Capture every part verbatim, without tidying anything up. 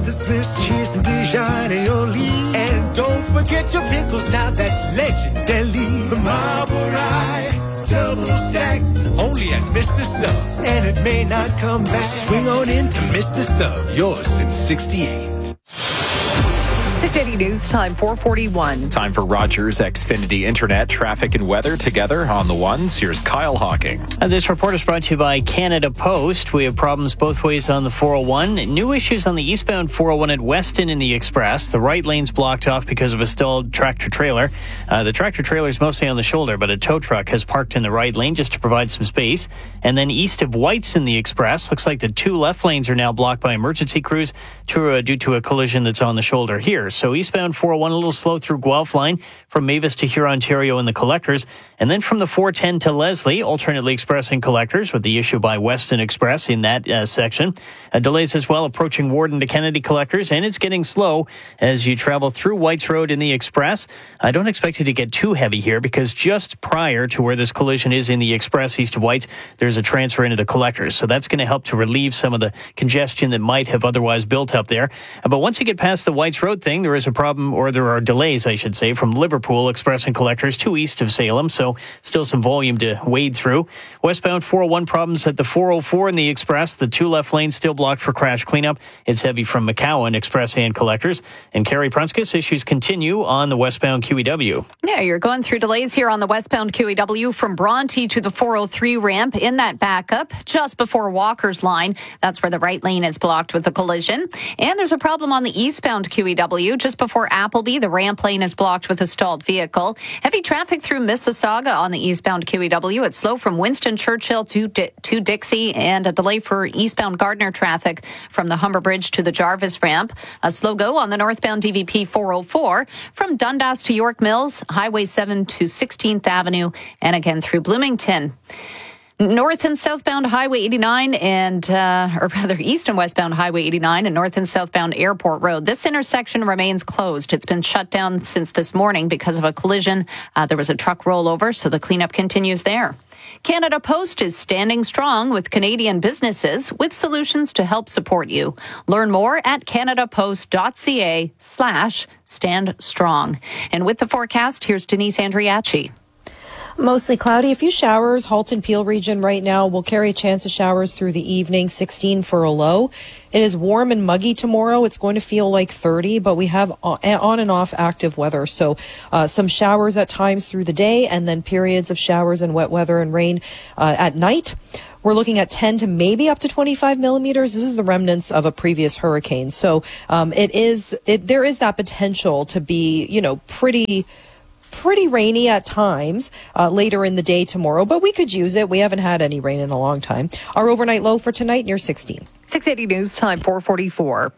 the Swiss cheese and Dijon aioli. And don't forget your pickles, now that's legendary. The Marble Rye double stack, only at Mister Sub. And it may not come back. Swing on into Mister Sub, yours since sixty-eight. six eighty News Time, four forty-one. Time for Rogers Xfinity Internet, traffic and weather together on the ones. Here's Kyle Hawking. And this report is brought to you by Canada Post. We have problems both ways on the four oh one. New issues on the eastbound four oh one at Weston in the Express. The right lane's blocked off because of a stalled tractor-trailer. Uh, the tractor-trailer is mostly on the shoulder, but a tow truck has parked in the right lane just to provide some space. And then east of White's in the Express, looks like the two left lanes are now blocked by emergency crews to, uh, due to a collision that's on the shoulder here. So eastbound four oh one a little slow through Guelph line from Mavis to Huron, Ontario and the Collectors. And then from the four ten to Leslie, alternately expressing Collectors with the issue by Weston Express in that uh, section. Uh, delays as well approaching Warden to Kennedy Collectors, and it's getting slow as you travel through White's Road in the Express. I don't expect it to get too heavy here because just prior to where this collision is in the Express east of White's, there's a transfer into the Collectors. So that's going to help to relieve some of the congestion that might have otherwise built up there. Uh, but once you get past the White's Road thing, there is a problem, or there are delays, I should say, from Liverpool expressing Collectors to east of Salem. So still some volume to wade through. Westbound four oh one problems at the four oh four in the Express. The two left lanes still blocked for crash cleanup. It's heavy from McCowan Express and Collectors. And Carrie Prunskis, issues continue on the westbound Q E W. Yeah, you're going through delays here on the westbound Q E W from Bronte to the four oh three ramp in that backup just before Walker's line. That's where the right lane is blocked with the collision. And there's a problem on the eastbound Q E W just before Appleby. The ramp lane is blocked with a stalled vehicle. Heavy traffic through Mississauga on the eastbound Q E W. It's slow from Winston Churchill to, D- to Dixie, and a delay for eastbound Gardner traffic from the Humber Bridge to the Jarvis ramp. A slow go on the northbound D V P four oh four from Dundas to York Mills, Highway seven to sixteenth Avenue, and again through Bloomington. North and southbound Highway eighty-nine and, uh, or rather east and westbound Highway eighty-nine and north and southbound Airport Road. This intersection remains closed. It's been shut down since this morning because of a collision. Uh, there was a truck rollover, so the cleanup continues there. Canada Post is standing strong with Canadian businesses with solutions to help support you. Learn more at canadapost.ca slash stand strong. And with the forecast, here's Denise Andriachi. Mostly cloudy. A few showers. Halton Peel region right now will carry a chance of showers through the evening, sixteen for a low. It is warm and muggy tomorrow. It's going to feel like thirty, but we have on and off active weather. So uh, some showers at times through the day, and then periods of showers and wet weather and rain uh, at night. We're looking at ten to maybe up to twenty-five millimeters. This is the remnants of a previous hurricane. So um, it is, it, there is that potential to be, you know, pretty... pretty rainy at times uh, later in the day tomorrow, but we could use it. We haven't had any rain in a long time. Our overnight low for tonight near sixteen. six eighty News Time, four forty-four.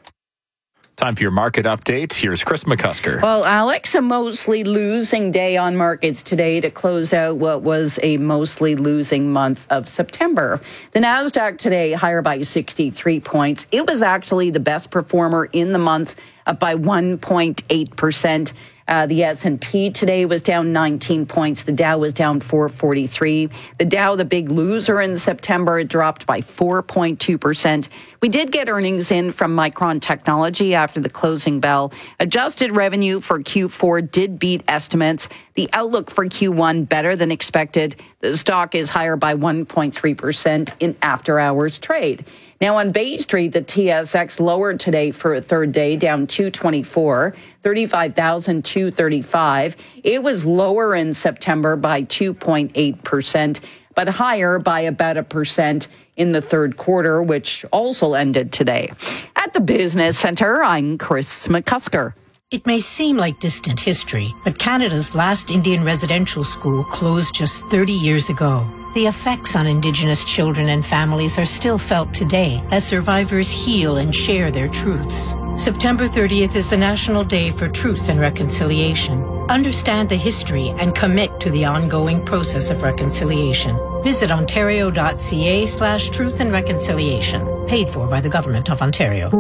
Time for your market update. Here's Chris McCusker. Well, Alex, a mostly losing day on markets today to close out what was a mostly losing month of September. The Nasdaq today higher by sixty-three points. It was actually the best performer in the month, up by one point eight percent. Uh, the S and P today was down nineteen points. The Dow was down four forty-three. The Dow, the big loser in September, it dropped by four point two percent. We did get earnings in from Micron Technology after the closing bell. Adjusted revenue for Q four did beat estimates. The outlook for Q one better than expected. The stock is higher by one point three percent in after-hours trade. Now on Bay Street, the T S X lowered today for a third day, down two twenty-four, thirty-five thousand two hundred thirty-five. It was lower in September by two point eight percent, but higher by about a percent in the third quarter, which also ended today. At the Business Center, I'm Chris McCusker. It may seem like distant history, but Canada's last Indian residential school closed just thirty years ago. The effects on Indigenous children and families are still felt today as survivors heal and share their truths. September thirtieth is the National Day for Truth and Reconciliation. Understand the history and commit to the ongoing process of reconciliation. Visit ontario.ca slash truth and reconciliation. Paid for by the Government of Ontario.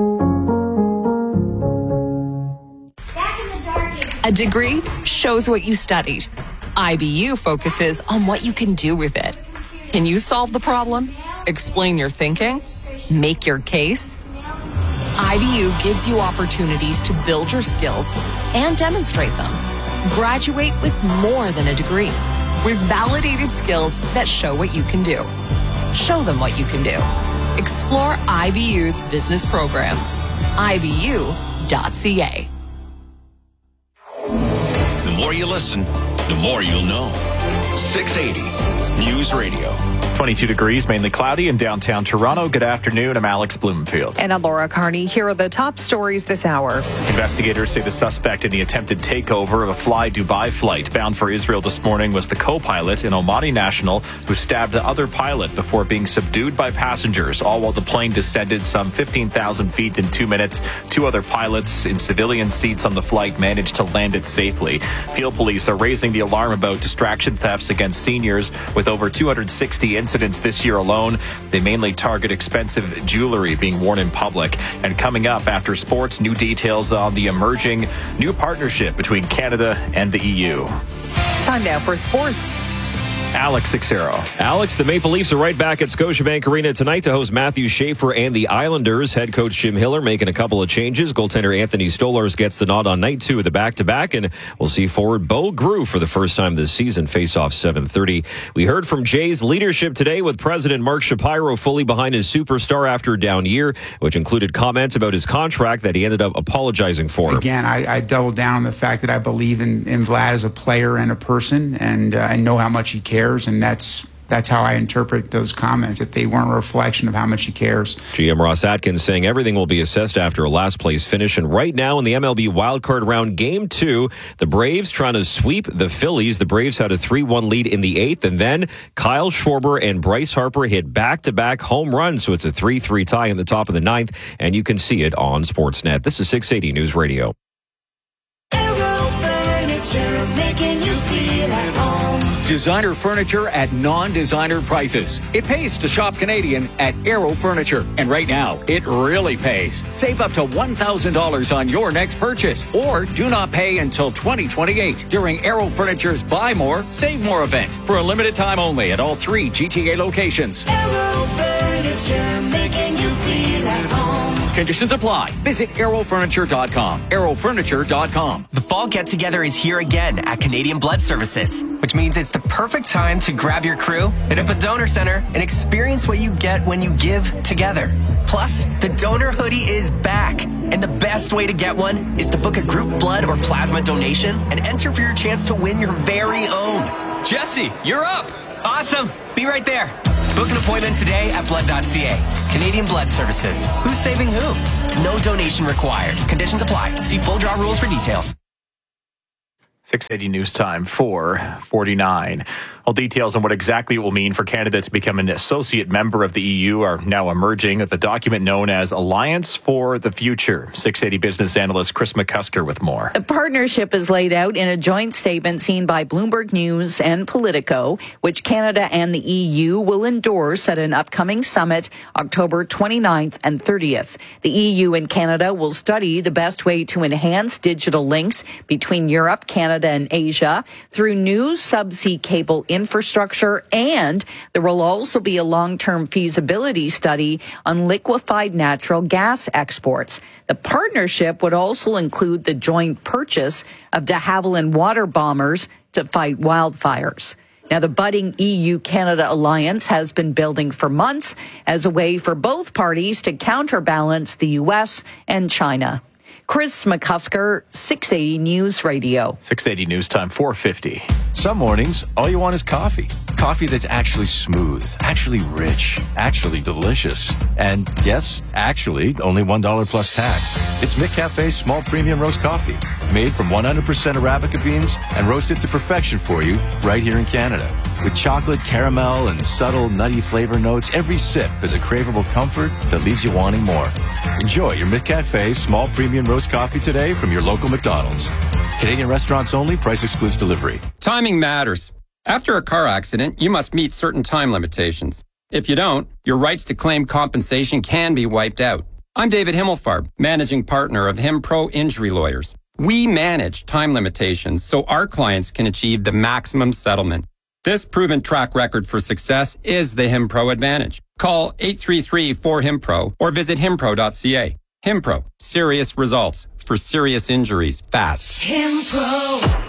A degree shows what you studied. I B U focuses on what you can do with it. Can you solve the problem? Explain your thinking? Make your case? I B U gives you opportunities to build your skills and demonstrate them. Graduate with more than a degree, with validated skills that show what you can do. Show them what you can do. Explore I B U's business programs. I B U dot C A. The more you listen, the more you'll know. six eighty News Radio. twenty-two degrees, mainly cloudy in downtown Toronto. Good afternoon. I'm Alex Blumenfield. And I'm Laura Carney. Here are the top stories this hour. Investigators say the suspect in the attempted takeover of a Fly Dubai flight bound for Israel this morning was the co-pilot, an Omani national, who stabbed the other pilot before being subdued by passengers, all while the plane descended some fifteen thousand feet in two minutes. Two other pilots in civilian seats on the flight managed to land it safely. Peel police are raising the alarm about distraction thefts against seniors, with over two hundred sixty incidents this year alone. They mainly target expensive jewelry being worn in public. And coming up after sports, new details on the emerging new partnership between Canada and the E U. Time now for sports. Alex Sixero. Alex, the Maple Leafs are right back at Scotiabank Arena tonight to host Matthew Schaefer and the Islanders. Head coach Jim Hiller making a couple of changes. Goaltender Anthony Stolarz gets the nod on night two of the back-to-back, and we'll see forward Bo Grew for the first time this season. Face-off seven thirty. We heard from Jay's leadership today with President Mark Shapiro fully behind his superstar after a down year, which included comments about his contract that he ended up apologizing for. Again, I, I doubled down on the fact that I believe in, in Vlad as a player and a person, and uh, I know how much he cares. And that's that's how I interpret those comments, that they weren't a reflection of how much he cares. G M Ross Atkins saying everything will be assessed after a last place finish. And right now in the M L B wildcard round, game two, the Braves trying to sweep the Phillies. The Braves had a three one lead in the eighth, and then Kyle Schwarber and Bryce Harper hit back-to-back home runs. So it's a three three tie in the top of the ninth, and you can see it on Sportsnet. This is six eighty News Radio. Aero Furniture, making you feel at home. Designer furniture at non-designer prices. It pays to shop Canadian at Aero Furniture. And right now, it really pays. Save up to one thousand dollars on your next purchase, or do not pay until twenty twenty-eight during Aero Furniture's Buy More, Save More event for a limited time only at all three G T A locations. Aero Furniture, making you feel at home. Conditions apply. Visit aero furniture dot com. aero furniture dot com. The fall get-together is here again at Canadian Blood Services, which means it's the perfect time to grab your crew, hit up a donor center, and experience what you get when you give together. Plus, the donor hoodie is back, and the best way to get one is to book a group blood or plasma donation and enter for your chance to win your very own. Jesse, you're up! Awesome! Be right there. Book an appointment today at blood dot c a. Canadian Blood Services. Who's saving who? No donation required. Conditions apply. See full draw rules for details. six eighty News Time, four forty-nine. All details on what exactly it will mean for Canada to become an associate member of the E U are now emerging at the document known as Alliance for the Future. six eighty business analyst Chris McCusker with more. The partnership is laid out in a joint statement seen by Bloomberg News and Politico, which Canada and the E U will endorse at an upcoming summit October twenty-ninth and thirtieth. The E U and Canada will study the best way to enhance digital links between Europe, Canada, and Asia through new subsea cable infrastructure, and there will also be a long-term feasibility study on liquefied natural gas exports. The partnership would also include the joint purchase of de Havilland water bombers to fight wildfires. Now, the budding E U-Canada alliance has been building for months as a way for both parties to counterbalance the U S and China. Chris McCusker, six eighty News Radio. six eighty News Time, four fifty. Some mornings, all you want is coffee. Coffee that's actually smooth, actually rich, actually delicious. And yes, actually, only one dollar plus tax. It's McCafe's small premium roast coffee, made from one hundred percent Arabica beans and roasted to perfection for you right here in Canada. With chocolate, caramel, and subtle nutty flavor notes, every sip is a craveable comfort that leaves you wanting more. Enjoy your McCafe small premium roast coffee today from your local McDonald's. Canadian restaurants only, price excludes delivery. Timing matters. After a car accident, you must meet certain time limitations. If you don't, your rights to claim compensation can be wiped out. I'm David Himmelfarb, managing partner of HimPro Injury Lawyers. We manage time limitations so our clients can achieve the maximum settlement. This proven track record for success is the HimPro advantage. Call eight three three, four, HimPro or visit himpro dot c a. Himpro, serious results for serious injuries fast. Himpro.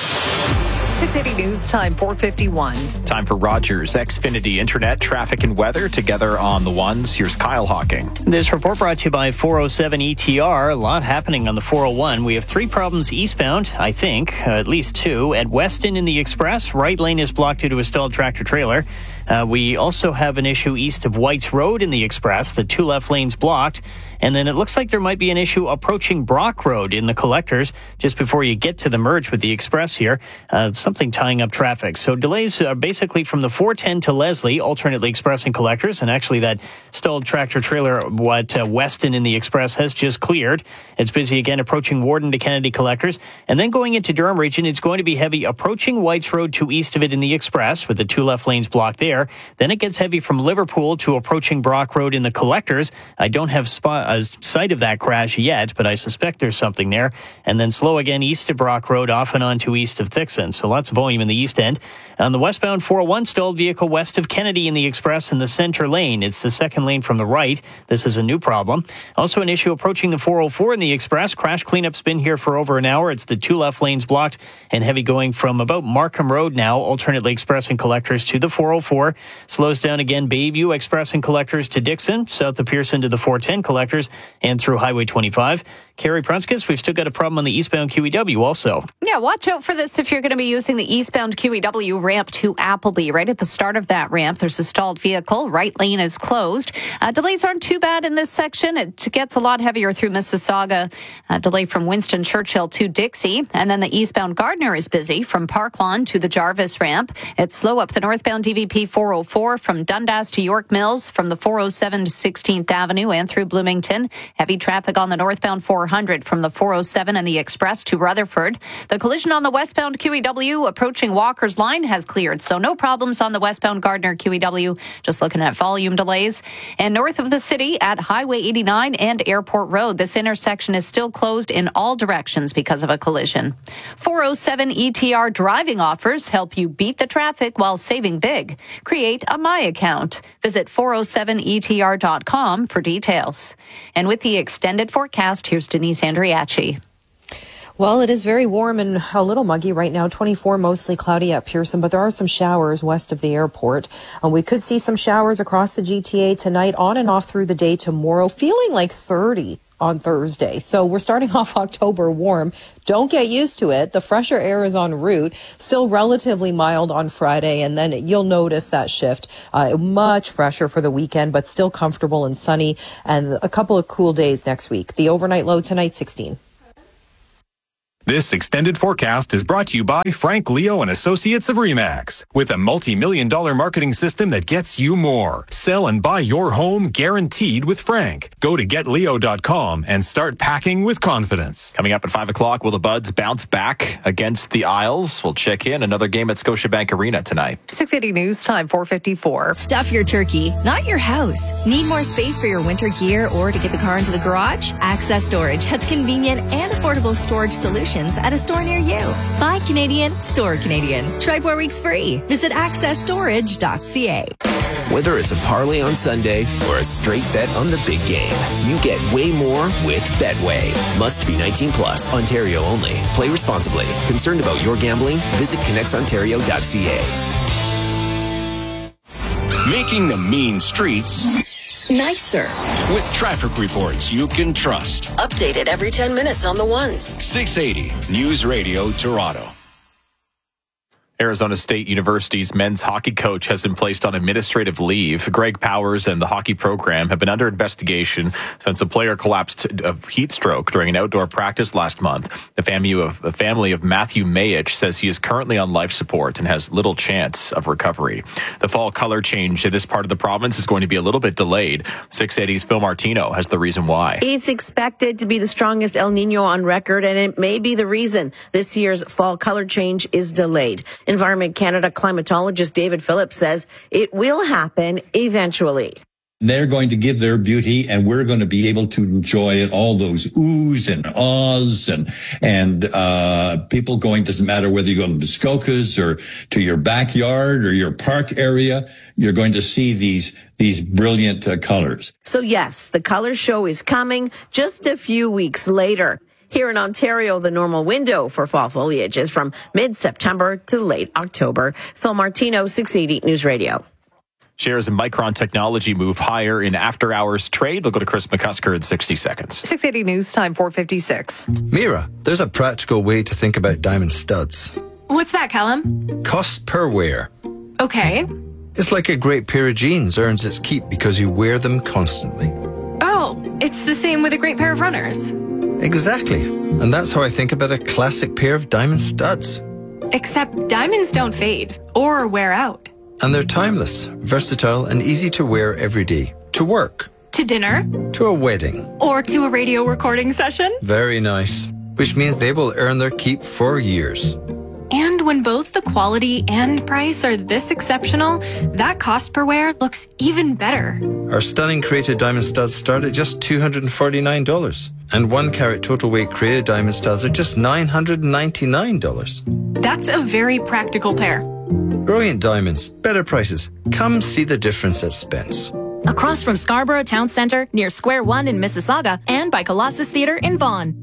six eighty News Time, four fifty-one. Time for Rogers Xfinity Internet, traffic and weather together on the ones. Here's Kyle Hawking. This report brought to you by four oh seven E T R. A lot happening on the four oh one. We have three problems eastbound, I think, uh, at least two. At Weston in the Express, right lane is blocked due to a stalled tractor trailer. Uh, we also have an issue east of White's Road in the Express. The two left lanes blocked. And then it looks like there might be an issue approaching Brock Road in the Collectors just before you get to the merge with the Express here. Uh, something tying up traffic. So delays are basically from the four ten to Leslie, alternately Express and Collectors. And actually that stalled tractor trailer, what uh, Weston in the Express has just cleared. It's busy again approaching Warden to Kennedy Collectors. And then going into Durham region, it's going to be heavy approaching White's Road to east of it in the Express with the two left lanes blocked there. Then it gets heavy from Liverpool to approaching Brock Road in the Collectors. I don't have spot, uh, sight of that crash yet, but I suspect there's something there. And then slow again east of Brock Road, off and on to east of Thixon. So lots of volume in the east end. On the westbound four oh one, stalled vehicle west of Kennedy in the Express in the center lane. It's the second lane from the right. This is a new problem. Also an issue approaching the four oh four in the Express. Crash cleanup's been here for over an hour. It's the two left lanes blocked and heavy going from about Markham Road now, alternately Express and Collectors to the four oh four. Slows down again Bayview, Express and Collectors to Dixon, south of Pearson to the four ten Collectors and through Highway twenty-five. Carrie Prunskis, we've still got a problem on the eastbound Q E W also. Yeah, watch out for this if you're going to be using the eastbound Q E W ramp to Appleby. Right at the start of that ramp, there's a stalled vehicle. Right lane is closed. Uh, delays aren't too bad in this section. It gets a lot heavier through Mississauga. Uh, delay from Winston Churchill to Dixie. And then the eastbound Gardner is busy from Park Lawn to the Jarvis ramp. It's slow up the northbound D V P four oh four from Dundas to York Mills, from the four oh seven to sixteenth Avenue and through Bloomington. Heavy traffic on the northbound four hundred from the four oh seven and the Express to Rutherford. The collision on the westbound Q E W approaching Walker's Line has cleared, so no problems on the westbound Gardner Q E W. Just looking at volume delays. And north of the city at Highway eighty-nine and Airport Road, this intersection is still closed in all directions because of a collision. four oh seven E T R driving offers help you beat the traffic while saving big. Create a My Account. Visit four oh seven E T R dot com for details. And with the extended forecast, here's Denise Andriachi. Well, it is very warm and a little muggy right now. twenty-four, mostly cloudy at Pearson, but there are some showers west of the airport. And we could see some showers across the G T A tonight, on and off through the day tomorrow, feeling like thirty on Thursday. So we're starting off October warm. Don't get used to it. The fresher air is en route. Still relatively mild on Friday, and then you'll notice that shift. Uh, much fresher for the weekend, but still comfortable and sunny, and a couple of cool days next week. The overnight low tonight, sixteen. This extended forecast is brought to you by Frank Leo and Associates of Remax. With a multi-million dollar marketing system that gets you more. Sell and buy your home guaranteed with Frank. Go to get leo dot com and start packing with confidence. Coming up at five o'clock, will the Buds bounce back against the Isles? We'll check in. Another game at Scotiabank Arena tonight. six eighty News Time, four fifty-four. Stuff your turkey, not your house. Need more space for your winter gear or to get the car into the garage? Access Storage has convenient and affordable storage solutions at a store near you. Buy Canadian, store Canadian. Try four weeks free. Visit access storage dot c a. Whether it's a parlay on Sunday or a straight bet on the big game, you get way more with Betway. Must be nineteen plus, Ontario only. Play responsibly. Concerned about your gambling? Visit connects ontario dot c a. Making the mean streets nicer. With traffic reports you can trust. Updated every ten minutes on the ones. six eighty News Radio Toronto. Arizona State University's men's hockey coach has been placed on administrative leave. Greg Powers and the hockey program have been under investigation since a player collapsed of heat stroke during an outdoor practice last month. The family of, the family of Matthew Mayich says he is currently on life support and has little chance of recovery. The fall color change in this part of the province is going to be a little bit delayed. six eighty's Phil Martino has the reason why. It's expected to be the strongest El Nino on record, and it may be the reason this year's fall color change is delayed. Environment Canada climatologist David Phillips says it will happen eventually. They're going to give their beauty, and we're going to be able to enjoy it. All those oohs and ahs and, and, uh, people going, doesn't matter whether you go to Muskokas or to your backyard or your park area, you're going to see these, these these brilliant uh, colors. So yes, the color show is coming just a few weeks later. Here in Ontario, the normal window for fall foliage is from mid-September to late October. Phil Martino, six eighty News Radio. Shares in Micron Technology move higher in after-hours trade. We'll go to Chris McCusker in sixty seconds. six eighty News Time, four fifty-six. Mira, there's a practical way to think about diamond studs. What's that, Callum? Cost per wear. Okay. It's like a great pair of jeans earns its keep because you wear them constantly. Oh, it's the same with a great pair of runners. Exactly. And that's how I think about a classic pair of diamond studs. Except diamonds don't fade or wear out. And they're timeless, versatile, and easy to wear every day. To work. To dinner. To a wedding. Or to a radio recording session. Very nice. Which means they will earn their keep for years. And when both the quality and price are this exceptional, that cost per wear looks even better. Our stunning created diamond studs start at just two hundred forty-nine dollars. And one carat total weight created diamond studs are just nine hundred ninety-nine dollars. That's a very practical pair. Brilliant diamonds, better prices. Come see the difference at Spence. Across from Scarborough Town Centre, near Square One in Mississauga, and by Colossus Theatre in Vaughan.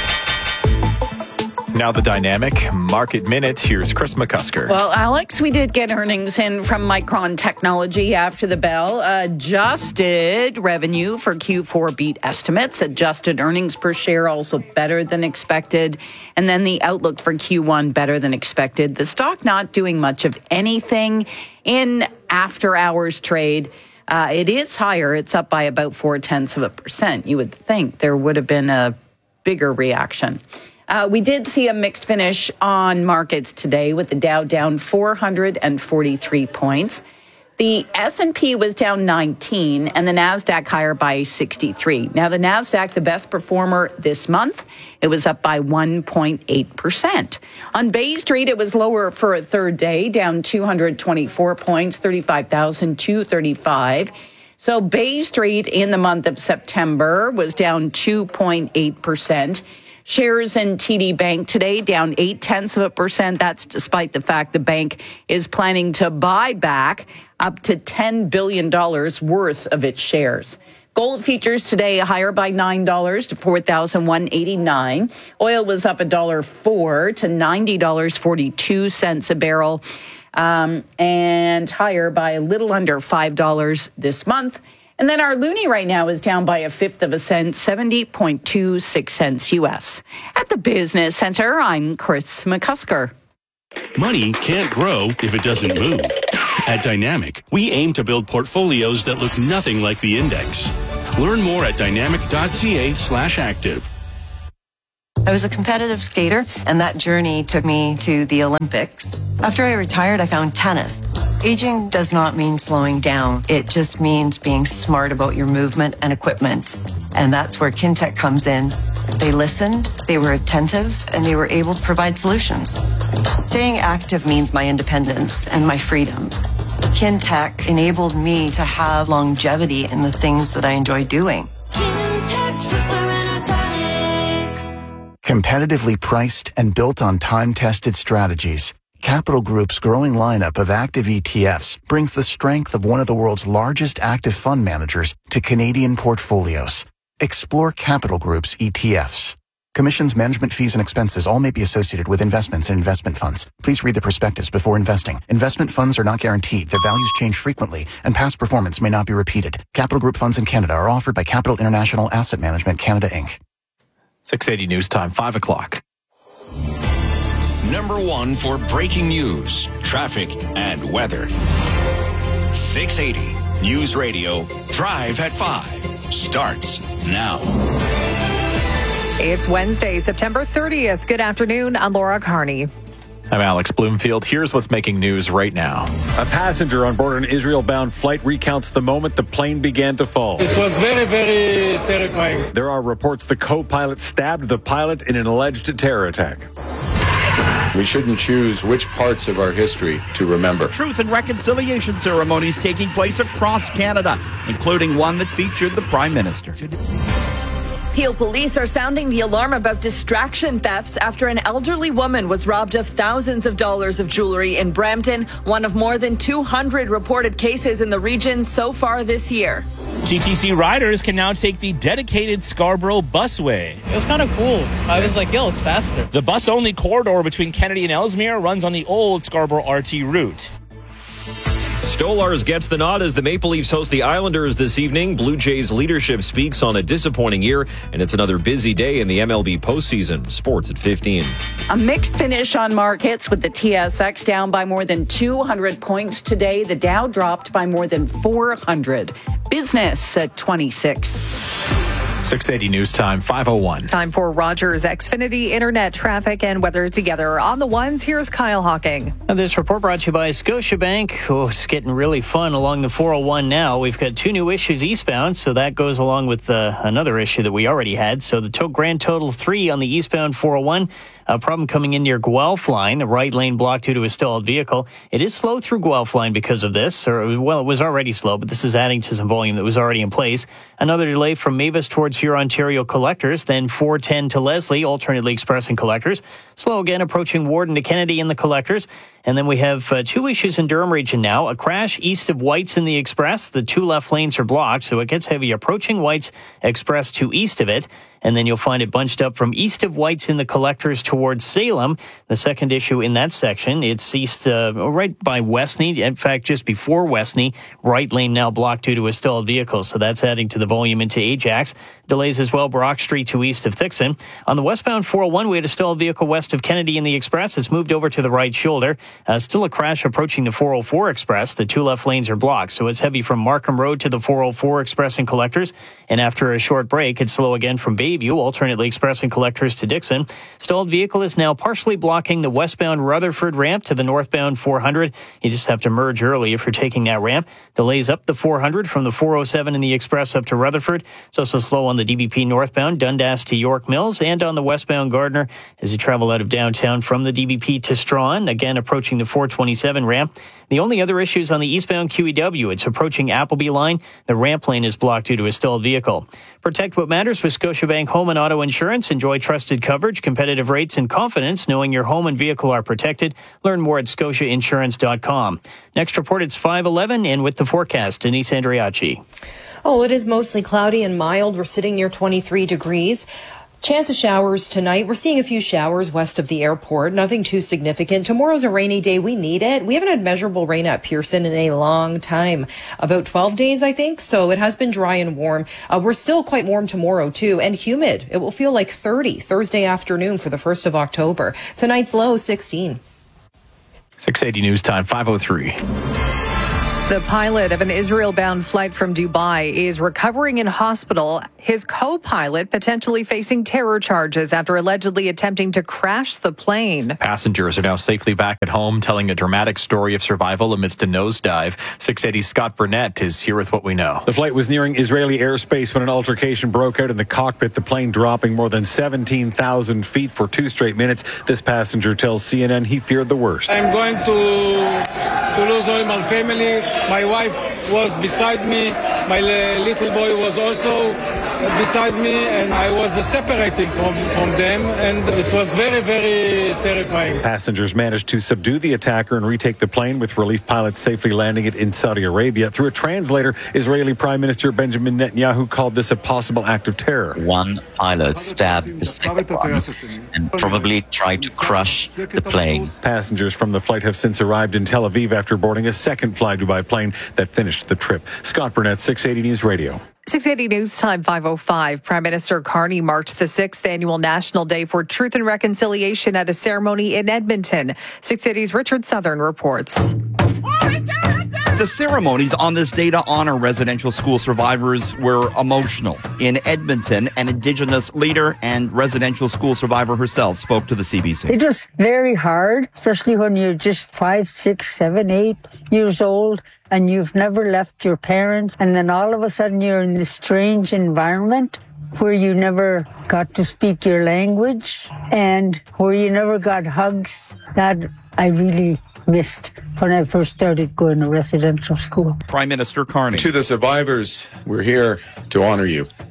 Now the dynamic market minute. Here's Chris McCusker. Well, Alex, we did get earnings in from Micron Technology after the bell. Adjusted revenue for Q four beat estimates. Adjusted earnings per share also better than expected. And then the outlook for Q one better than expected. The stock not doing much of anything in after hours trade. Uh, it is higher. It's up by about four tenths of a percent. You would think there would have been a bigger reaction. Uh, we did see a mixed finish on markets today with the Dow down four hundred forty-three points. The S and P was down nineteen and the NASDAQ higher by sixty-three. Now, the NASDAQ, the best performer this month, it was up by one point eight percent. On Bay Street, it was lower for a third day, down two hundred twenty-four points, thirty-five thousand two hundred thirty-five. So Bay Street in the month of September was down two point eight percent. Shares in T D Bank today down eight tenths of a percent. That's despite the fact the bank is planning to buy back up to ten billion dollars worth of its shares. Gold futures today higher by nine dollars to four thousand one hundred eighty-nine dollars. Oil was up one dollar four to ninety dollars and forty-two cents a barrel, um, and higher by a little under five dollars this month. And then our loonie right now is down by a fifth of a cent, seventy point two six cents U S. At the Business Center, I'm Chris McCusker. Money can't grow if it doesn't move. At Dynamic, we aim to build portfolios that look nothing like the index. Learn more at dynamic.ca slash active. I was a competitive skater, and that journey took me to the Olympics. After I retired, I found tennis. Aging does not mean slowing down. It just means being smart about your movement and equipment. And that's where Kintec comes in. They listened, they were attentive, and they were able to provide solutions. Staying active means my independence and my freedom. Kintec enabled me to have longevity in the things that I enjoy doing. Competitively priced and built on time-tested strategies, Capital Group's growing lineup of active E T Fs brings the strength of one of the world's largest active fund managers to Canadian portfolios. Explore Capital Group's E T Fs. Commissions, management fees, and expenses all may be associated with investments in investment funds. Please read the prospectus before investing. Investment funds are not guaranteed. Their values change frequently, and past performance may not be repeated. Capital Group funds in Canada are offered by Capital International Asset Management Canada, Incorporated. six eighty News Time, five o'clock. Number one for breaking news, traffic, and weather. six eighty News Radio, Drive at five, starts now. It's Wednesday, September thirtieth. Good afternoon. I'm Laura Carney. I'm Alex Bloomfield. Here's what's making news right now. A passenger on board an Israel-bound flight recounts the moment the plane began to fall. It was very, very terrifying. There are reports the co-pilot stabbed the pilot in an alleged terror attack. We shouldn't choose which parts of our history to remember. Truth and reconciliation ceremonies taking place across Canada, including one that featured the Prime Minister. Peel police are sounding the alarm about distraction thefts after an elderly woman was robbed of thousands of dollars of jewelry in Brampton, one of more than two hundred reported cases in the region so far this year. T T C riders can now take the dedicated Scarborough busway. It was kind of cool. I was like, yo, it's faster. The bus-only corridor between Kennedy and Ellesmere runs on the old Scarborough R T route. Stolars gets the nod as the Maple Leafs host the Islanders this evening. Blue Jays leadership speaks on a disappointing year, and it's another busy day in the M L B postseason. Sports at fifteen. A mixed finish on markets with the T S X down by more than two hundred points today. The Dow dropped by more than four hundred. Business at twenty-six. six eighty News Time, five oh one. Time for Rogers Xfinity Internet traffic and weather together. On the ones, here's Kyle Hawking. And this report brought to you by Scotiabank. Oh, it's getting really fun along the four oh one now. We've got two new issues eastbound, so that goes along with uh, another issue that we already had. So the to- grand total three on the eastbound four oh one. A problem coming in near Guelph Line, the right lane blocked due to a stalled vehicle. It is slow through Guelph Line because of this, or well, it was already slow, but this is adding to some volume that was already in place. Another delay from Mavis towards Huron-Ontario Collectors, then four ten to Leslie, alternately express and Collectors. Slow again approaching Warden to Kennedy in the Collectors. And then we have uh, two issues in Durham region now. A crash east of Whites in the Express. The two left lanes are blocked, so it gets heavy approaching Whites Express to east of it. And then you'll find it bunched up from east of Whites in the Collectors towards Salem. The second issue in that section, it's east, uh, right by Westney. In fact, just before Westney, right lane now blocked due to a stalled vehicle. So that's adding to the volume into Ajax. Delays as well, Brock Street to east of Thixon. On the westbound four oh one, we had a stalled vehicle west of Kennedy in the Express. It's moved over to the right shoulder. Uh, still a crash approaching the four oh four Express. The two left lanes are blocked. So it's heavy from Markham Road to the four oh four Express and Collectors. And after a short break, it's slow again from Bayview, alternately Express and Collectors to Dixon. Stalled vehicle is now partially blocking the westbound Rutherford ramp to the northbound four hundred. You just have to merge early if you're taking that ramp. Delays up the four hundred from the four oh seven in the Express up to Rutherford. It's also slow on the D B P northbound Dundas to York Mills and on the westbound Gardner as you travel out of downtown from the D B P to Strawn, again approaching the four twenty-seven ramp. The only other issues on the eastbound Q E W, it's approaching Appleby line. The ramp lane is blocked due to a stalled vehicle. Protect what matters with Scotiabank Home and Auto Insurance. Enjoy trusted coverage, competitive rates, and confidence knowing your home and vehicle are protected. Learn more at scotia insurance dot com. Next report, it's five eleven, and with the forecast, Denise Andriachi. Oh, it is mostly cloudy and mild. We're sitting near twenty-three degrees. Chance of showers tonight. We're seeing a few showers west of the airport. Nothing too significant. Tomorrow's a rainy day. We need it. We haven't had measurable rain at Pearson in a long time. About twelve days, I think. So it has been dry and warm. Uh, we're still quite warm tomorrow, too, and humid. It will feel like thirty Thursday afternoon for the first of October. Tonight's low, sixteen. six eighty News Time, five oh three. The pilot of an Israel-bound flight from Dubai is recovering in hospital. His co-pilot potentially facing terror charges after allegedly attempting to crash the plane. Passengers are now safely back at home, telling a dramatic story of survival amidst a nosedive. six eighty Scott Burnett is here with what we know. The flight was nearing Israeli airspace when an altercation broke out in the cockpit, the plane dropping more than seventeen thousand feet for two straight minutes. This passenger tells C N N he feared the worst. I'm going to, to lose all my family. My wife was beside me. My little boy was also beside me, and I was separating from, from them, and it was very, very terrifying. Passengers managed to subdue the attacker and retake the plane, with relief pilots safely landing it in Saudi Arabia. Through a translator, Israeli Prime Minister Benjamin Netanyahu called this a possible act of terror. One pilot stabbed the second one and probably tried to crush the plane. Passengers from the flight have since arrived in Tel Aviv after boarding a second Fly Dubai plane that finished the trip. Scott Burnett, six eighty News Radio. six eighty News Time, five oh five. Prime Minister Carney marked the sixth annual National Day for Truth and Reconciliation at a ceremony in Edmonton. six eighty's Richard Southern reports. The ceremonies on this day to honor residential school survivors were emotional. In Edmonton, an Indigenous leader and residential school survivor herself spoke to the C B C. It was very hard, especially when you're just five, six, seven, eight years old and you've never left your parents. And then all of a sudden you're in this strange environment where you never got to speak your language and where you never got hugs. That I really missed when I first started going to residential school. Prime Minister Carney. To the survivors, we're here to honor you.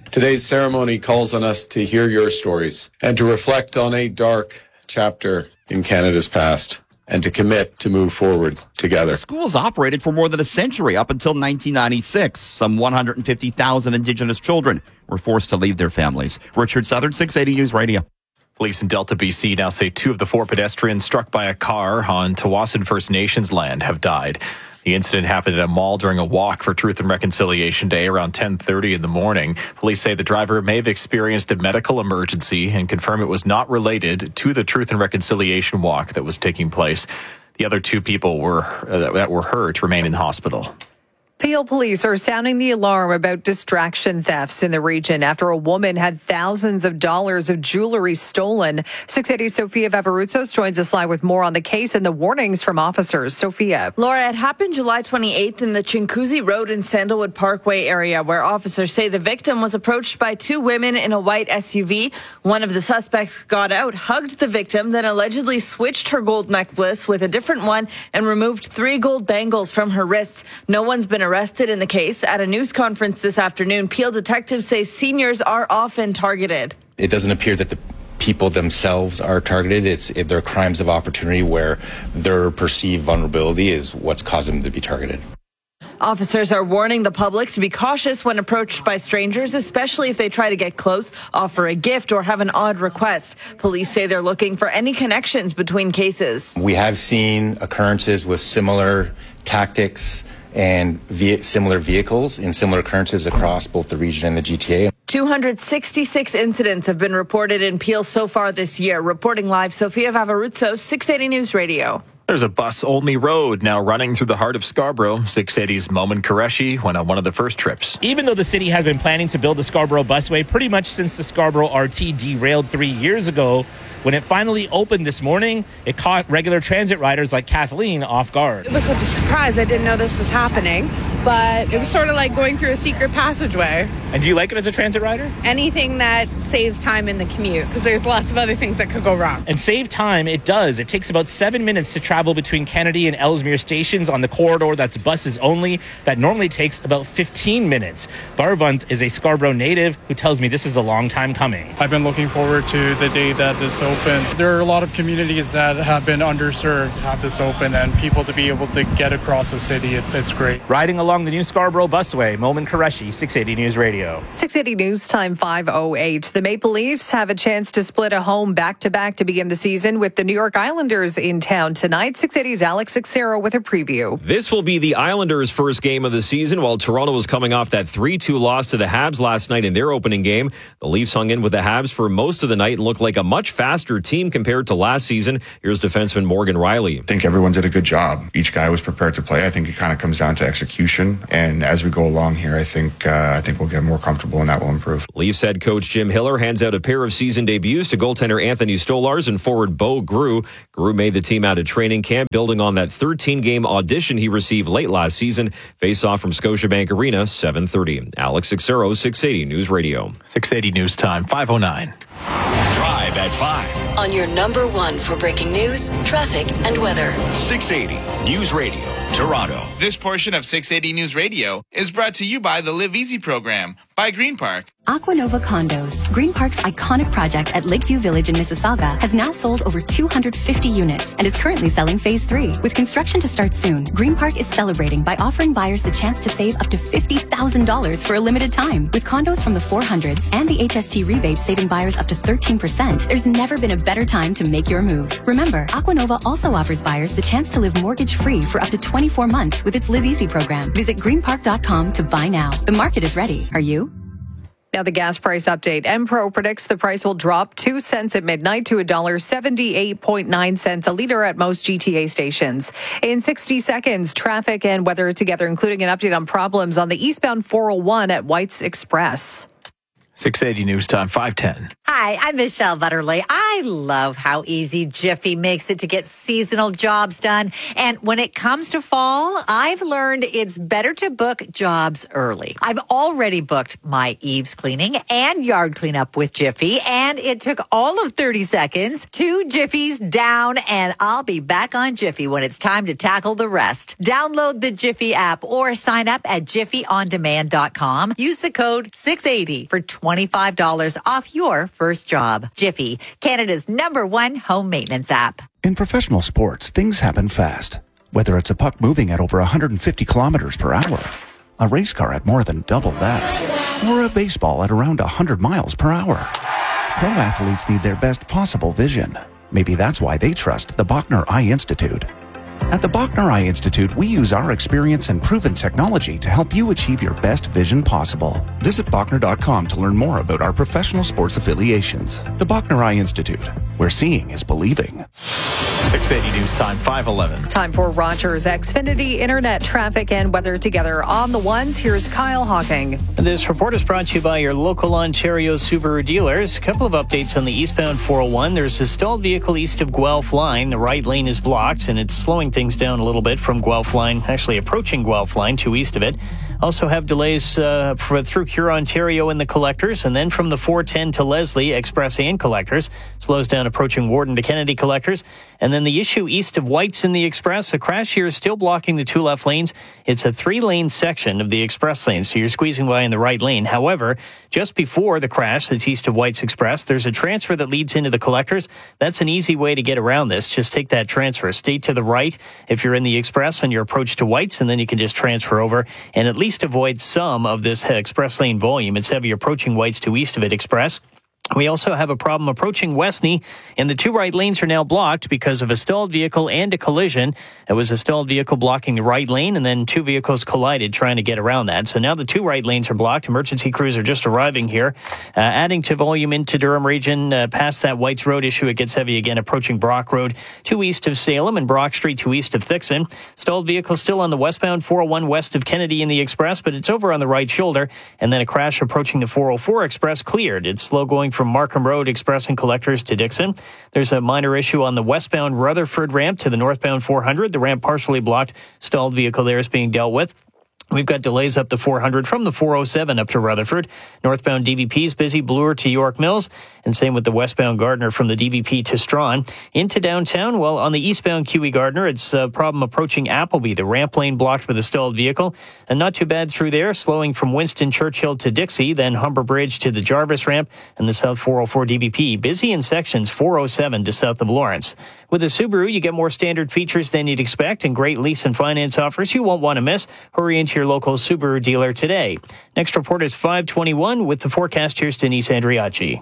Today's ceremony calls on us to hear your stories and to reflect on a dark chapter in Canada's past and to commit to move forward together. The schools operated for more than a century, up until nineteen ninety-six. Some one hundred fifty thousand Indigenous children were forced to leave their families. Richard Southern, six eighty News Radio. Police in Delta, B C now say two of the four pedestrians struck by a car on Tawasin First Nations land have died. The incident happened at a mall during a walk for Truth and Reconciliation Day around ten thirty in the morning. Police say the driver may have experienced a medical emergency and confirm it was not related to the Truth and Reconciliation walk that was taking place. The other two people were uh, that were hurt remain in hospital. Peel police are sounding the alarm about distraction thefts in the region after a woman had thousands of dollars of jewelry stolen. six eighty Sophia Vavarutsos joins us live with more on the case and the warnings from officers. Sophia. Laura, it happened July twenty-eighth in the Chinguacousy Road and Sandalwood Parkway area, where officers say the victim was approached by two women in a white S U V. One of the suspects got out, hugged the victim, then allegedly switched her gold necklace with a different one and removed three gold bangles from her wrists. No one's been arrested in the case. At a news conference this afternoon, Peel detectives say seniors are often targeted. It doesn't appear that the people themselves are targeted. It's if they're crimes of opportunity where their perceived vulnerability is what's caused them to be targeted. Officers are warning the public to be cautious when approached by strangers, especially if they try to get close, offer a gift, or have an odd request. Police say they're looking for any connections between cases. We have seen occurrences with similar tactics and ve- similar vehicles in similar occurrences across both the region and the G T A. two hundred sixty-six incidents have been reported in Peel so far this year. Reporting live, Sophia Vavarutsos, six eighty News Radio. There's a bus-only road now running through the heart of Scarborough. six eighty's Momin Qureshi went on one of the first trips. Even though the city has been planning to build the Scarborough Busway pretty much since the Scarborough R T derailed three years ago, when it finally opened this morning, it caught regular transit riders like Kathleen off guard. It was a surprise. I didn't know this was happening, but it was sort of like going through a secret passageway. And do you like it as a transit rider? Anything that saves time in the commute, because there's lots of other things that could go wrong. And save time, it does. It takes about seven minutes to travel between Kennedy and Ellesmere stations on the corridor that's buses only. That normally takes about fifteen minutes. Barvant is a Scarborough native who tells me this is a long time coming. I've been looking forward to the day that this opens. There are a lot of communities that have been underserved, have this open, and people to be able to get across the city. It's, it's great. Riding along the new Scarborough Busway, Momin Qureshi, six eighty News Radio. six eighty News Time five oh eight. The Maple Leafs have a chance to split a home back-to-back to begin the season with the New York Islanders in town tonight. six eighty's Alex Xero with a preview. This will be the Islanders' first game of the season, while Toronto was coming off that three two loss to the Habs last night in their opening game. The Leafs hung in with the Habs for most of the night and looked like a much faster team compared to last season. Here's defenseman Morgan Riley. I think everyone did a good job. Each guy was prepared to play. I think it kind of comes down to execution. And as we go along here, I think uh, I think we'll get more comfortable and that will improve. Leafs head coach Jim Hiller hands out a pair of season debuts to goaltender Anthony Stolarz and forward Bo Grew. Grew made the team out of training camp, building on that thirteen-game audition he received late last season. Face-off from Scotiabank Arena, seven thirty. Alex Xero, six eighty News Radio. six eighty News Time, five oh nine. Drive at five. On your number one for breaking news, traffic, and weather. six eighty News Radio, Toronto. This portion of six eighty News Radio is brought to you by the Live Easy program by Green Park. Aquanova Condos, Green Park's iconic project at Lakeview Village in Mississauga, has now sold over two hundred fifty units and is currently selling phase three. With construction to start soon, Green Park is celebrating by offering buyers the chance to save up to fifty thousand dollars for a limited time. With condos from the four hundreds and the H S T rebate saving buyers up to thirteen percent, there's never been a better time to make your move. Remember, Aquanova also offers buyers the chance to live mortgage-free for up to twenty-four months with its Live Easy program. Visit green park dot com to buy now. The market is ready. Are you? Now the gas price update. Empro predicts the price will drop two cents at midnight to one dollar seventy-eight point nine cents a liter at most G T A stations. In sixty seconds, traffic and weather together, including an update on problems on the eastbound four oh one at White's Express. six eighty News Time, five ten. Hi. Hi, I'm Michelle Butterly. I love how easy Jiffy makes it to get seasonal jobs done. And when it comes to fall, I've learned it's better to book jobs early. I've already booked my eaves cleaning and yard cleanup with Jiffy, and it took all of thirty seconds. Two Jiffies down, and I'll be back on Jiffy when it's time to tackle the rest. Download the Jiffy app or sign up at jiffy on demand dot com. Use the code six eighty for twenty-five dollars off your first job. Jiffy, Canada's number one home maintenance app. In professional sports, things happen fast. Whether it's a puck moving at over one hundred fifty kilometers per hour, a race car at more than double that, or a baseball at around one hundred miles per hour. Pro athletes need their best possible vision. Maybe that's why they trust the Bachner Eye Institute. At the Bachner Eye Institute, we use our experience and proven technology to help you achieve your best vision possible. Visit Bachner dot com to learn more about our professional sports affiliations. The Bachner Eye Institute, where seeing is believing. six eighty News Time, five eleven. Time for Rogers Xfinity Internet traffic and weather together on the ones. Here's Kyle Hawking. This report is brought to you by your local Ontario Subaru dealers. A couple of updates on the eastbound four oh one. There's a stalled vehicle east of Guelph Line. The right lane is blocked, and it's slowing things down a little bit from Guelph Line, actually approaching Guelph Line to east of it. Also have delays uh, for, through Cure, Ontario in the collectors, and then from the four ten to Leslie, Express and collectors. Slows down approaching Warden to Kennedy collectors. And then the issue east of White's in the Express. A crash here is still blocking the two left lanes. It's a three-lane section of the Express lane, so you're squeezing by in the right lane. However, just before the crash that's east of White's Express, there's a transfer that leads into the collectors. That's an easy way to get around this. Just take that transfer. Stay to the right if you're in the Express on your approach to White's, and then you can just transfer over and at least avoid some of this Express lane volume. It's heavy approaching White's to east of it Express. We also have a problem approaching Westney, and the two right lanes are now blocked because of a stalled vehicle and a collision. It was a stalled vehicle blocking the right lane, and then two vehicles collided trying to get around that. So now the two right lanes are blocked. Emergency crews are just arriving here, uh, adding to volume into Durham region. Uh, past that Whites Road issue, it gets heavy again approaching Brock Road to east of Salem and Brock Street to east of Thixon. Stalled vehicle still on the westbound four oh one west of Kennedy in the Express, but it's over on the right shoulder. And then a crash approaching the four oh four Express cleared. It's slow going from Markham Road, Express and collectors to Dixon. There's a minor issue on the westbound Rutherford ramp to the northbound four hundred. The ramp partially blocked. Stalled vehicle there is being dealt with. We've got delays up to four hundred from the four oh seven up to Rutherford. Northbound D V P is busy, Bloor to York Mills, and same with the westbound Gardner from the D V P to Strawn. Into downtown, well, on the eastbound Q E Gardner, it's a problem approaching Appleby. The ramp lane blocked with a stalled vehicle, and not too bad through there, slowing from Winston Churchill to Dixie, then Humber Bridge to the Jarvis ramp, and the south four oh four D V P. Busy in sections four oh seven to south of Lawrence. With a Subaru, you get more standard features than you'd expect and great lease and finance offers you won't want to miss. Hurry into your local Subaru dealer today. Next report is five twenty-one with the forecast. Here's Denise Andriacci.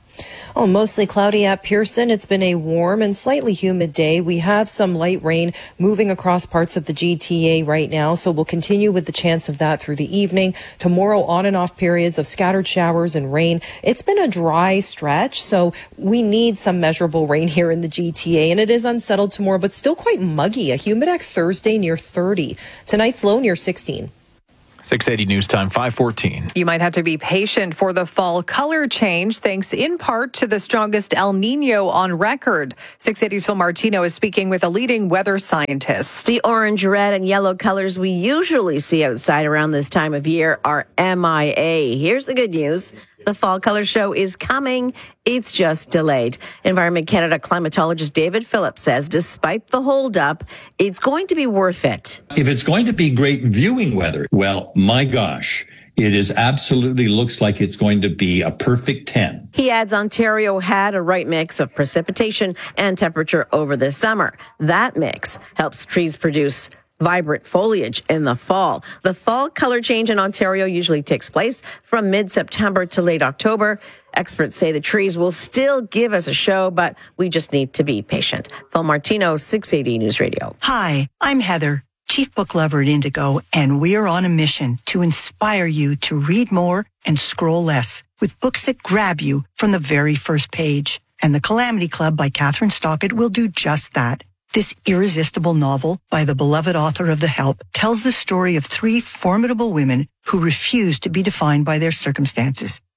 Oh, mostly cloudy at Pearson. It's been a warm and slightly humid day. We have some light rain moving across parts of the G T A right now, so we'll continue with the chance of that through the evening. Tomorrow, on and off periods of scattered showers and rain. It's been a dry stretch, so we need some measurable rain here in the G T A, and it is unsettled tomorrow, but still quite muggy. A humidex Thursday near thirty. Tonight's low near sixteen. six eighty News Time, five fourteen. You might have to be patient for the fall color change, thanks in part to the strongest El Nino on record. six eighty's Phil Martino is speaking with a leading weather scientist. The orange, red, and yellow colors we usually see outside around this time of year are M I A. Here's the good news. The fall color show is coming. It's just delayed. Environment Canada climatologist David Phillips says despite the holdup, it's going to be worth it. If it's going to be great viewing weather, well, my gosh, it is absolutely looks like it's going to be a perfect ten. He adds Ontario had a right mix of precipitation and temperature over this summer. That mix helps trees produce vibrant foliage in the fall. The fall color change in Ontario usually takes place from mid-September to late October. Experts say the trees will still give us a show, but we just need to be patient. Phil Martino, six eighty News Radio. Hi, I'm Heather, Chief Book Lover at Indigo, and we are on a mission to inspire you to read more and scroll less with books that grab you from the very first page. And The Calamity Club by Catherine Stockett will do just that. This irresistible novel by the beloved author of The Help tells the story of three formidable women who refuse to be defined by their circumstances.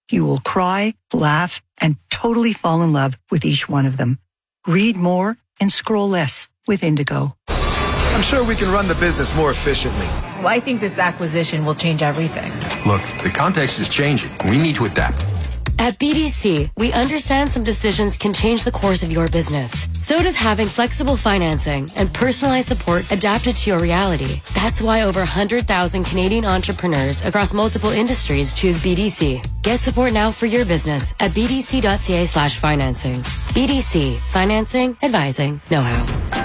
You will cry, laugh, and totally fall in love with each one of them. Read more and scroll less with Indigo. I'm sure we can run the business more efficiently. Well, I think this acquisition will change everything. Look, the context is changing. We need to adapt. At B D C, we understand some decisions can change the course of your business. So does having flexible financing and personalized support adapted to your reality. That's why over one hundred thousand Canadian entrepreneurs across multiple industries choose B D C. Get support now for your business at bdc.ca slash financing. B D C, financing, advising, know-how.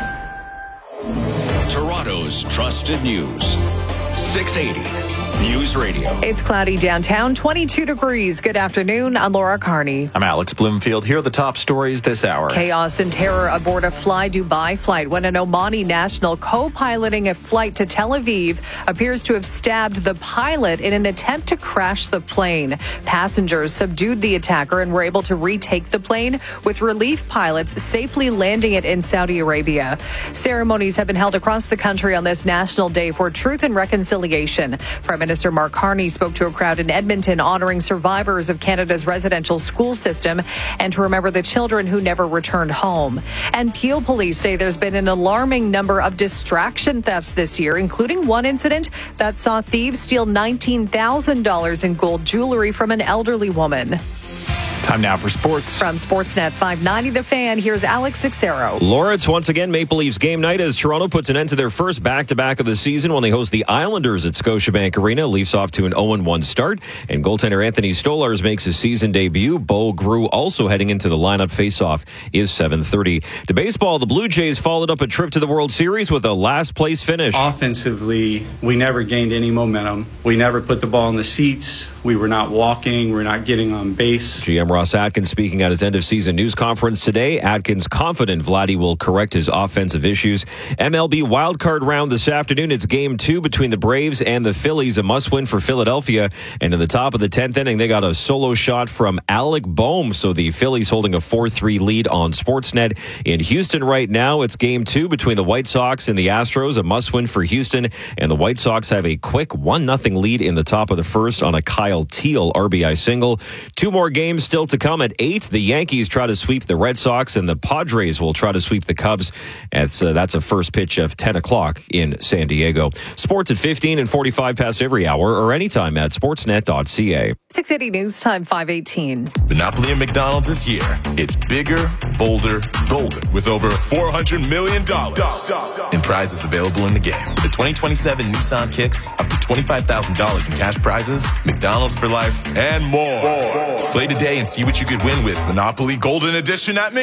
Toronto's trusted news. six eighty News Radio. It's cloudy downtown, twenty-two degrees. Good afternoon. I'm Laura Carney. I'm Alex Bloomfield. Here are the top stories this hour. Chaos and terror aboard a Fly Dubai flight when an Omani national co-piloting a flight to Tel Aviv appears to have stabbed the pilot in an attempt to crash the plane. Passengers subdued the attacker and were able to retake the plane, with relief pilots safely landing it in Saudi Arabia. Ceremonies have been held across the country on this National Day for Truth and Reconciliation. Prime Minister Mark Carney spoke to a crowd in Edmonton honoring survivors of Canada's residential school system and to remember the children who never returned home. And Peel police say there's been an alarming number of distraction thefts this year, including one incident that saw thieves steal nineteen thousand dollars in gold jewelry from an elderly woman. Time now for sports. From Sportsnet five ninety The Fan, here's Alex Sixero. Laura, it's once again Maple Leafs game night as Toronto puts an end to their first back-to-back of the season when they host the Islanders at Scotiabank Arena. Leafs off to an oh and one start, and goaltender Anthony Stolarz makes his season debut. Bo Grew also heading into the lineup. Face-off is seven thirty. To baseball, the Blue Jays followed up a trip to the World Series with a last-place finish. Offensively, we never gained any momentum. We never put the ball in the seats. We were not walking. We were not getting on base. G M Ross Atkins speaking at his end-of-season news conference today. Atkins confident Vladdy will correct his offensive issues. M L B wildcard round this afternoon. It's game two between the Braves and the Phillies, a must-win for Philadelphia. And in the top of the tenth inning, they got a solo shot from Alec Boehm. So the Phillies holding a four three lead on Sportsnet. In Houston right now, it's game two between the White Sox and the Astros, a must-win for Houston. And the White Sox have a quick one nothing lead in the top of the first on a Kyle Teal R B I single. Two more games still to come at eight. The Yankees try to sweep the Red Sox, and the Padres will try to sweep the Cubs. That's, uh, that's a first pitch of ten o'clock in San Diego. Sports at fifteen and forty-five past every hour or anytime at sportsnet dot c a. six eighty News Time, five eighteen. Monopoly and McDonald's this year. It's bigger, bolder, golden with over four hundred million dollars in prizes available in the game. With the twenty twenty-seven Nissan Kicks, up to twenty-five thousand dollars in cash prizes, McDonald's for life, and more. more. Play today and see what you could win with Monopoly Golden Edition at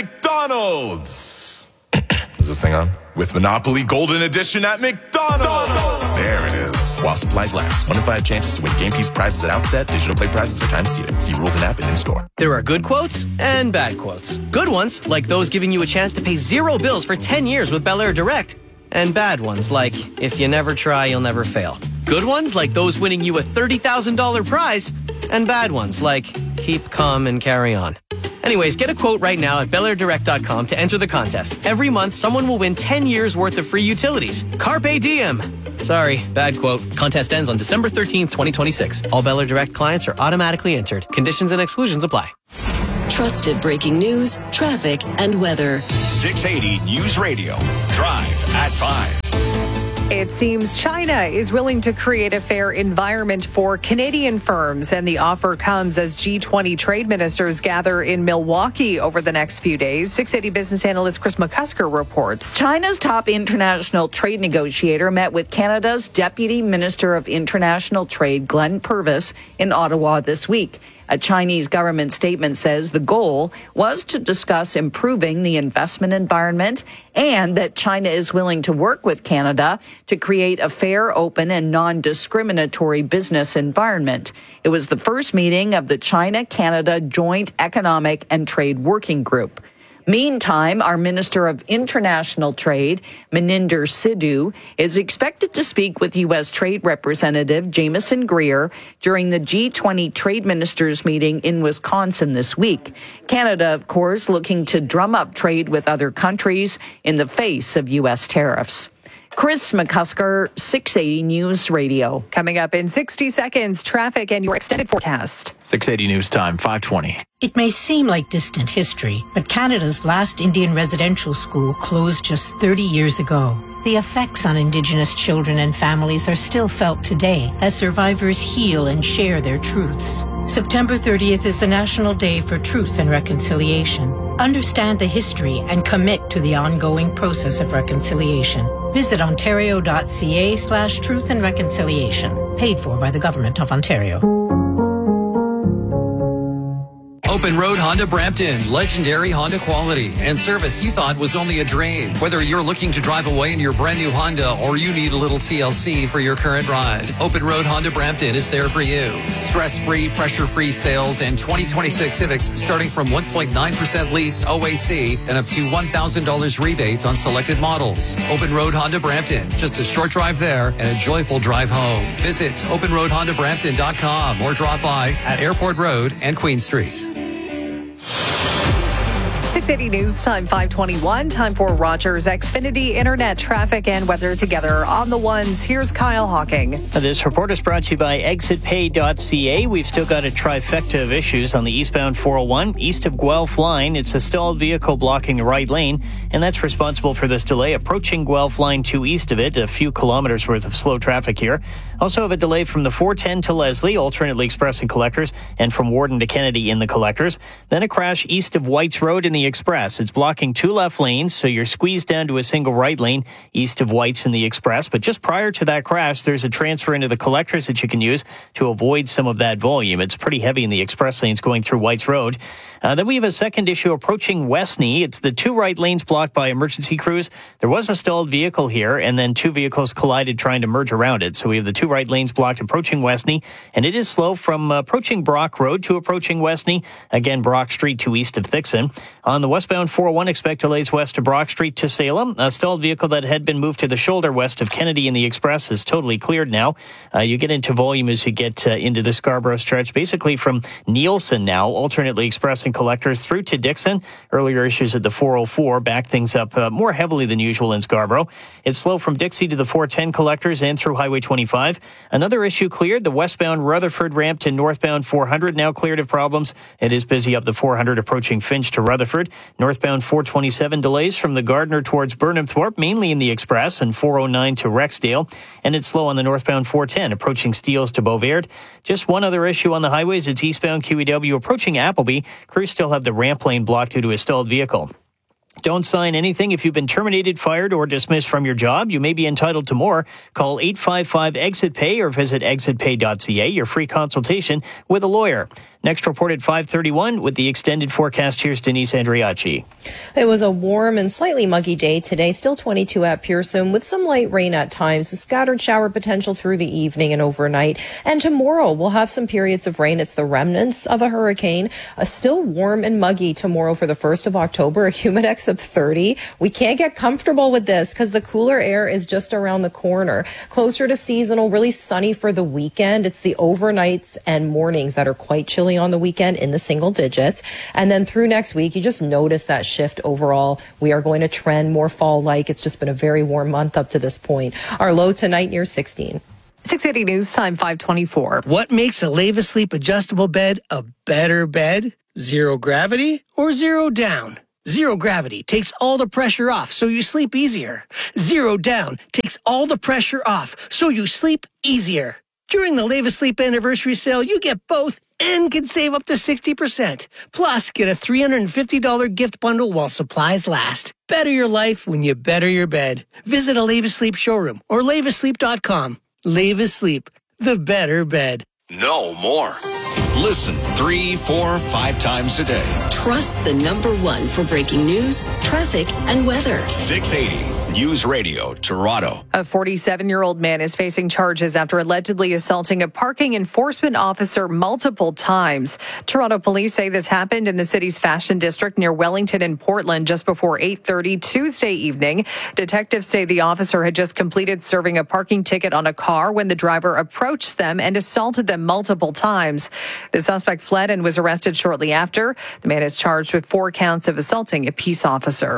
McDonald's. Is this thing on? With Monopoly Golden Edition at McDonald's. There it is. While supplies last. One in five chances to win game piece prizes at outset. Digital play prizes are time seated. See rules and app and in store. There are good quotes and bad quotes. Good ones, like those giving you a chance to pay zero bills for ten years with Bel Air Direct. And bad ones, like, if you never try, you'll never fail. Good ones, like those winning you a thirty thousand dollars prize. And bad ones, like, keep calm and carry on. Anyways, get a quote right now at bel air direct dot com to enter the contest. Every month, someone will win ten years worth of free utilities. Carpe diem. Sorry, bad quote. Contest ends on December thirteenth, twenty twenty-six. All Bel Air Direct clients are automatically entered. Conditions and exclusions apply. Trusted breaking news, traffic, and weather. six eighty News Radio. Drive at five. It seems China is willing to create a fair environment for Canadian firms, and the offer comes as G twenty trade ministers gather in Milwaukee over the next few days. six eighty business analyst Chris McCusker reports. China's top international trade negotiator met with Canada's Deputy Minister of International Trade, Glenn Purvis, in Ottawa this week. A Chinese government statement says the goal was to discuss improving the investment environment and that China is willing to work with Canada to create a fair, open, and non-discriminatory business environment. It was the first meeting of the China-Canada Joint Economic and Trade Working Group. Meantime, our Minister of International Trade, Meninder Sidhu, is expected to speak with U S. Trade Representative Jameson Greer during the G twenty Trade Ministers meeting in Wisconsin this week. Canada, of course, looking to drum up trade with other countries in the face of U S tariffs. Chris McCusker, six eighty News Radio. Coming up in sixty seconds, traffic and your extended forecast. six eighty News Time, five twenty. It may seem like distant history, but Canada's last Indian residential school closed just thirty years ago. The effects on Indigenous children and families are still felt today as survivors heal and share their truths. September thirtieth is the National Day for Truth and Reconciliation. Understand the history and commit to the ongoing process of reconciliation. Visit ontario.ca slash truth and reconciliation. Paid for by the Government of Ontario. Open Road Honda Brampton, legendary Honda quality and service you thought was only a dream. Whether you're looking to drive away in your brand new Honda or you need a little T L C for your current ride, Open Road Honda Brampton is there for you. Stress-free, pressure-free sales and twenty twenty-six Civics starting from one point nine percent lease O A C and up to one thousand dollars rebates on selected models. Open Road Honda Brampton, just a short drive there and a joyful drive home. Visit open road honda brampton dot com or drop by at Airport Road and Queen Street. six eighty News Time, five twenty-one. Time for Rogers Xfinity Internet traffic and weather together on the ones. Here's Kyle Hawking. This report is brought to you by exit pay dot c a. We've still got a trifecta of issues on the eastbound four oh one. East of Guelph line, it's a stalled vehicle blocking the right lane, and that's responsible for this delay. Approaching Guelph line two east of it, a few kilometers worth of slow traffic here. Also have a delay from the four ten to Leslie, alternately express and collectors, and from Warden to Kennedy in the collectors. Then a crash east of Whites Road in the Express. It's blocking two left lanes, so you're squeezed down to a single right lane east of Whites in the Express. But just prior to that crash, there's a transfer into the collectors that you can use to avoid some of that volume. It's pretty heavy in the express lanes going through Whites Road. Uh, then we have a second issue approaching Westney. It's the two right lanes blocked by emergency crews. There was a stalled vehicle here, and then two vehicles collided trying to merge around it. So we have the two right lanes blocked approaching Westney, and it is slow from approaching Brock Road to approaching Westney. Again, Brock Street to east of Thixon. On the westbound four oh one, expect delays west of Brock Street to Salem. A stalled vehicle that had been moved to the shoulder west of Kennedy in the Express is totally cleared now. Uh, you get into volume as you get uh, into the Scarborough stretch, basically from Nielsen now, alternately express and collectors through to Dixon. Earlier issues at the four oh four back things up uh, more heavily than usual in Scarborough. It's slow from Dixie to the four ten collectors and through Highway twenty-five. Another issue cleared, the westbound Rutherford ramp to northbound four hundred now cleared of problems. It is busy up the four hundred approaching Finch to Rutherford. Northbound four twenty-seven delays from the Gardner towards Burnhamthorpe, mainly in the Express, and four oh nine to Rexdale. And it's slow on the northbound four ten approaching Steeles to Beauvert. Just one other issue on the highways, it's eastbound Q E W approaching Appleby. Crews still have the ramp lane blocked due to a stalled vehicle. Don't sign anything if you've been terminated, fired, or dismissed from your job. You may be entitled to more. Call eight five five exit pay or visit exit pay dot c a, your free consultation with a lawyer. Next report at five thirty-one with the extended forecast. Here's Denise Andriachi. It was a warm and slightly muggy day today, still twenty-two at Pearson, with some light rain at times, with scattered shower potential through the evening and overnight. And tomorrow we'll have some periods of rain. It's the remnants of a hurricane. A still warm and muggy tomorrow for the first of October, a humidex of thirty. We can't get comfortable with this because the cooler air is just around the corner. Closer to seasonal, really sunny for the weekend. It's the overnights and mornings that are quite chilly on the weekend in the single digits. And then through next week, you just notice that shift overall. We are going to trend more fall-like. It's just been a very warm month up to this point. Our low tonight near sixteen. six eighty News Time, five twenty-four. What makes a Leva Sleep adjustable bed a better bed? Zero gravity or zero down? Zero gravity takes all the pressure off so you sleep easier. Zero down takes all the pressure off so you sleep easier. During the Leva Sleep anniversary sale, you get both and can save up to sixty percent. Plus, get a three hundred fifty dollars gift bundle while supplies last. Better your life when you better your bed. Visit a Leva Sleep showroom or leva sleep dot com. Leva Sleep, the better bed. No more. Listen three, four, five times a day. Trust the number one for breaking news, traffic, and weather. six eighty News Radio, Toronto. A forty-seven-year-old man is facing charges after allegedly assaulting a parking enforcement officer multiple times. Toronto police say this happened in the city's fashion district near Wellington and Portland just before eight thirty Tuesday evening. Detectives say the officer had just completed serving a parking ticket on a car when the driver approached them and assaulted them multiple times. The suspect fled and was arrested shortly after. The man is charged with four counts of assaulting a peace officer.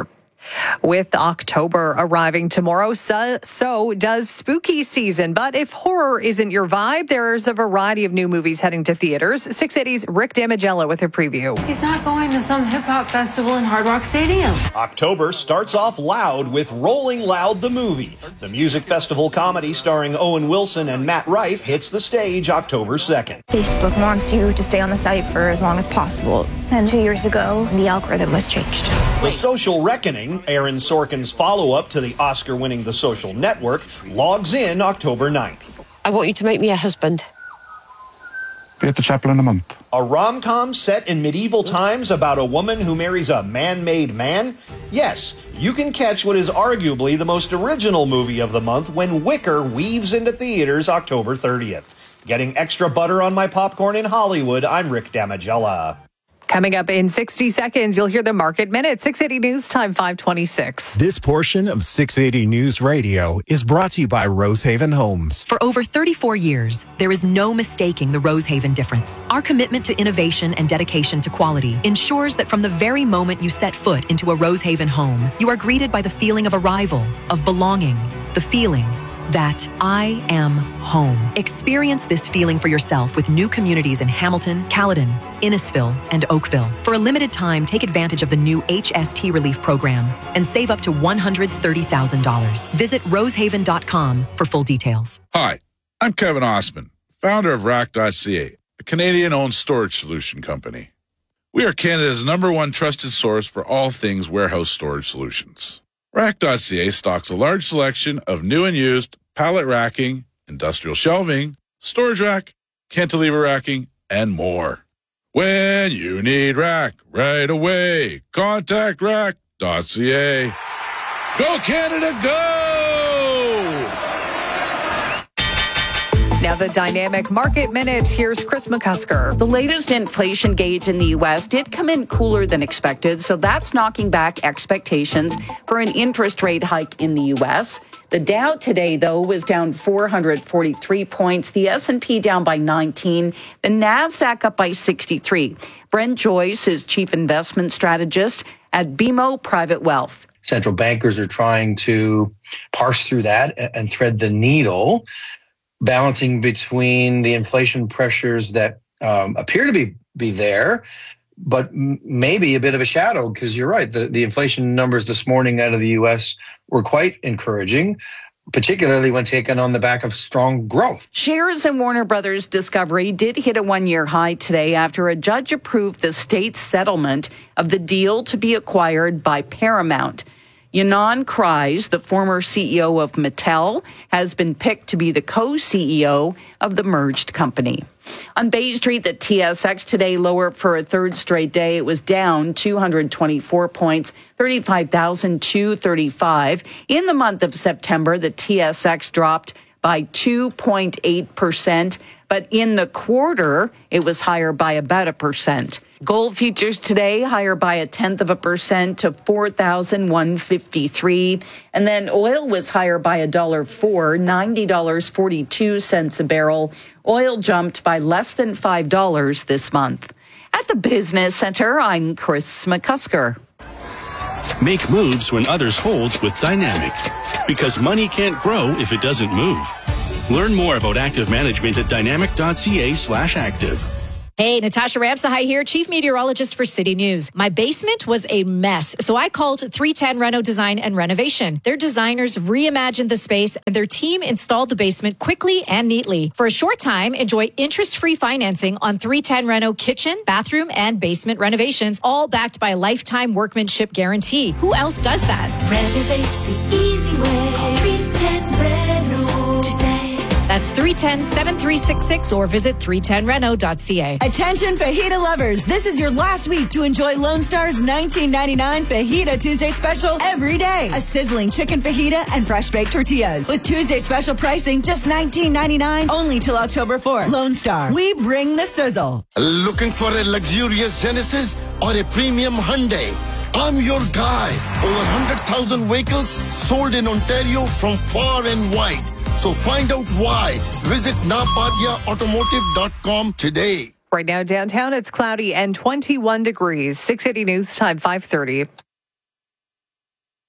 With October arriving tomorrow, so, so does spooky season. But if horror isn't your vibe, there's a variety of new movies heading to theaters. six eighty's Rick Damigella with a preview. He's not going to some hip-hop festival in Hard Rock Stadium. October starts off loud with Rolling Loud the Movie. The music festival comedy starring Owen Wilson and Matt Rife hits the stage October second. Facebook wants you to stay on the site for as long as possible. And two years ago, the algorithm was changed. The Social Reckoning, Aaron Sorkin's follow-up to the Oscar-winning The Social Network, logs in October ninth. I want you to make me a husband. Be at the chapel in a month. A rom-com set in medieval times about a woman who marries a man-made man? Yes, you can catch what is arguably the most original movie of the month when Wicker weaves into theaters October thirtieth. Getting extra butter on my popcorn in Hollywood, I'm Rick Damigella. Coming up in sixty seconds, you'll hear the Market Minute. six eighty News Time, five twenty-six. This portion of six eighty News Radio is brought to you by Rosehaven Homes. For over thirty-four years, there is no mistaking the Rosehaven difference. Our commitment to innovation and dedication to quality ensures that from the very moment you set foot into a Rosehaven home, you are greeted by the feeling of arrival, of belonging, the feeling that I am home. Experience this feeling for yourself with new communities in Hamilton, Caledon, Innisfil, and Oakville. For a limited time, take advantage of the new H S T Relief Program and save up to one hundred thirty thousand dollars. Visit rosehaven dot com for full details. Hi, I'm Kevin Osman, founder of rack dot c a, a Canadian-owned storage solution company. We are Canada's number one trusted source for all things warehouse storage solutions. rack dot c a stocks a large selection of new and used pallet racking, industrial shelving, storage rack, cantilever racking, and more. When you need rack right away, contact rack dot c a. Go Canada, go! Now the Dynamic Market Minute. Here's Chris McCusker. The latest inflation gauge in the U S did come in cooler than expected, so that's knocking back expectations for an interest rate hike in the U S. The Dow today, though, was down four hundred forty-three points. The S and P down by nineteen. The Nasdaq up by sixty-three. Brent Joyce is chief investment strategist at B M O Private Wealth. Central bankers are trying to parse through that and thread the needle, balancing between the inflation pressures that um, appear to be, be there, but m- maybe a bit of a shadow, because you're right. The, the inflation numbers this morning out of the U S were quite encouraging, particularly when taken on the back of strong growth. Shares in Warner Brothers Discovery did hit a one-year high today after a judge approved the state's settlement of the deal to be acquired by Paramount. Ynon Kreiz, the former C E O of Mattel, has been picked to be the co-C E O of the merged company. On Bay Street, the T S X today lower for a third straight day. It was down two hundred twenty-four points, thirty-five thousand two hundred thirty-five. In the month of September, the T S X dropped by two point eight percent, but in the quarter, it was higher by about a percent. Gold futures today higher by a tenth of a percent to four thousand one hundred fifty-three. And then oil was higher by a dollar four, ninety dollars and forty-two cents a barrel. Oil jumped by less than five dollars this month. At the Business Center, I'm Chris McCusker. Make moves when others hold with Dynamic, because money can't grow if it doesn't move. Learn more about active management at dynamic dot c a slash active. Hey, Natasha Ramsahai here, Chief Meteorologist for City News. My basement was a mess, so I called three ten Reno Design and Renovation. Their designers reimagined the space, and their team installed the basement quickly and neatly. For a short time, enjoy interest-free financing on three ten Reno kitchen, bathroom, and basement renovations, all backed by a lifetime workmanship guarantee. Who else does that? Renovate the easy way. Call three ten Reno today. That's three one zero, seven three six six or visit three ten reno dot c a. Attention fajita lovers. This is your last week to enjoy Lone Star's nineteen ninety-nine Fajita Tuesday special every day. A sizzling chicken fajita and fresh baked tortillas. With Tuesday special pricing just nineteen ninety-nine only till October fourth. Lone Star. We bring the sizzle. Looking for a luxurious Genesis or a premium Hyundai? I'm your guy. Over one hundred thousand vehicles sold in Ontario from far and wide. So find out why. Visit napadia automotive dot com today. Right now downtown, it's cloudy and twenty-one degrees. six eighty News Time, five thirty.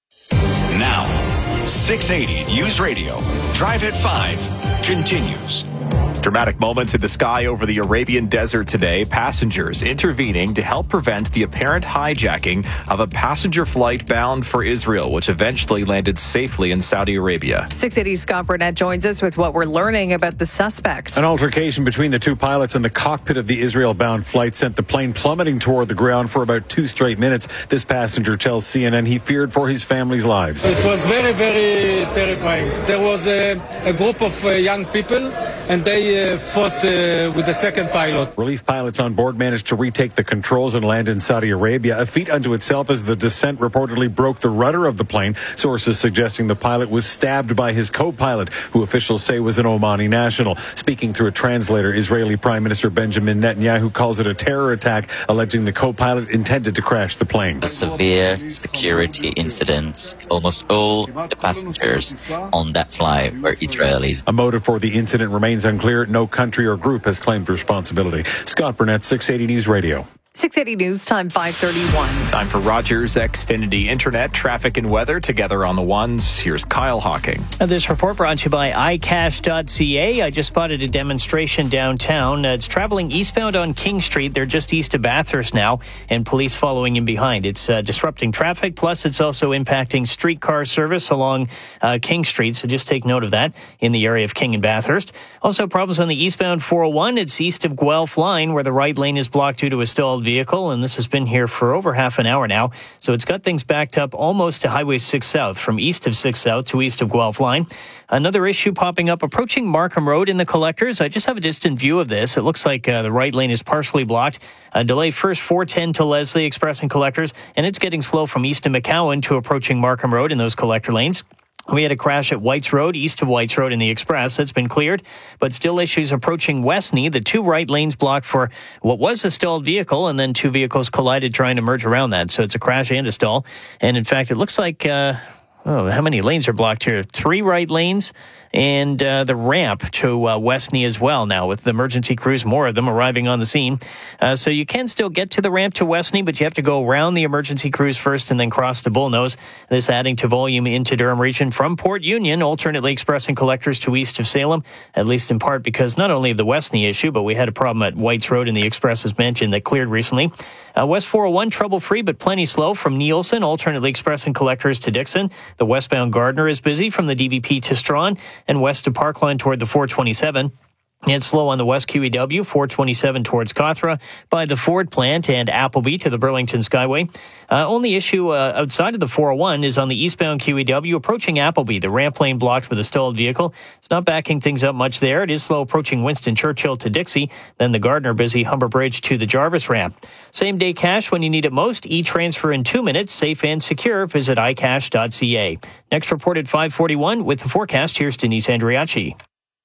Now, six eighty News Radio, Drive at five, continues. Dramatic moments in the sky over the Arabian Desert today. Passengers intervening to help prevent the apparent hijacking of a passenger flight bound for Israel, which eventually landed safely in Saudi Arabia. six eighty's Scott Burnett joins us with what we're learning about the suspect. An altercation between the two pilots in the cockpit of the Israel-bound flight sent the plane plummeting toward the ground for about two straight minutes. This passenger tells C N N he feared for his family's lives. It was very, very terrifying. There was a, a group of uh, young people, and they uh, fought uh, with the second pilot. Relief pilots on board managed to retake the controls and land in Saudi Arabia, a feat unto itself as the descent reportedly broke the rudder of the plane. Sources suggesting the pilot was stabbed by his co-pilot, who officials say was an Omani national. Speaking through a translator, Israeli Prime Minister Benjamin Netanyahu calls it a terror attack, alleging the co-pilot intended to crash the plane. A severe security incident. Almost all the passengers on that flight were Israelis. A motive for the incident remains unclear. No country or group has claimed responsibility. Scott Burnett, six eighty News Radio. six eighty News Time, five thirty-one. Time for Rogers Xfinity Internet, traffic and weather together on the ones. Here's Kyle Hawking. Now, this report brought to you by i cash dot c a. I just spotted a demonstration downtown. Uh, it's traveling eastbound on King Street. They're just east of Bathurst now, and police following in behind. It's uh, disrupting traffic, plus it's also impacting streetcar service along uh, King Street, so just take note of that in the area of King and Bathurst. Also, problems on the eastbound four oh one. It's east of Guelph line, where the right lane is blocked due to a stalled vehicle, and this has been here for over half an hour now. So it's got things backed up almost to Highway six South, from east of six South to east of Guelph line. Another issue popping up approaching Markham Road in the collectors. I just have a distant view of this. It looks like uh, the right lane is partially blocked. A delay first four ten to Leslie Express and collectors, and it's getting slow from east of McCowan to approaching Markham Road in those collector lanes. We had a crash at Whites Road, east of Whites Road in the Express. That's been cleared, but still issues approaching Westney. The two right lanes blocked for what was a stalled vehicle, and then two vehicles collided trying to merge around that. So it's a crash and a stall. And in fact, it looks like, uh, oh, how many lanes are blocked here? Three right lanes and uh, the ramp to uh, Westney as well now, with the emergency crews, more of them arriving on the scene. Uh, so you can still get to the ramp to Westney, but you have to go around the emergency crews first and then cross the Bullnose. This adding to volume into Durham region from Port Union, alternately expressing collectors to east of Salem, at least in part because not only of the Westney issue, but we had a problem at Whites Road in the Express, as mentioned, that cleared recently. Uh, West four oh one, trouble-free, but plenty slow from Nielsen, alternately expressing collectors to Dixon. The westbound Gardner is busy from the D V P to Strawn, and west of Parkline toward the four twenty-seven. It's slow on the West Q E W, four twenty-seven towards Cawthra, by the Ford plant and Appleby to the Burlington Skyway. Uh, only issue uh, outside of the four oh one is on the eastbound Q E W approaching Appleby. The ramp lane blocked with a stalled vehicle. It's not backing things up much there. It is slow approaching Winston Churchill to Dixie. Then the Gardner busy Humber Bridge to the Jarvis ramp. Same day cash when you need it most. E-transfer in two minutes. Safe and secure. Visit i cash dot c a. Next report at five forty-one with the forecast. Here's Denise Andriachi.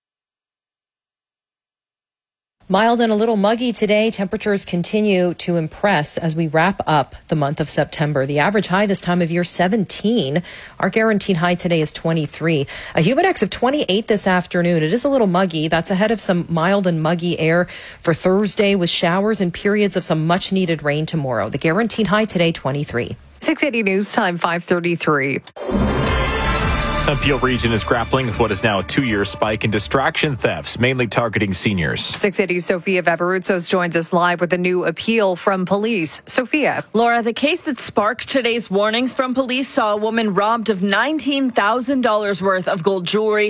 Mild and a little muggy today. Temperatures continue to impress as we wrap up the month of September. The average high this time of year, seventeen. Our guaranteed high today is twenty-three. A humid index of twenty-eight this afternoon. It is a little muggy. That's ahead of some mild and muggy air for Thursday, with showers and periods of some much needed rain tomorrow. The guaranteed high today, twenty-three. six eighty News Time, five thirty-three. The Peel region is grappling with what is now a two-year spike in distraction thefts, mainly targeting seniors. six eighty's Sophia Vavarutsos joins us live with a new appeal from police. Sophia. Laura, the case that sparked today's warnings from police saw a woman robbed of nineteen thousand dollars worth of gold jewelry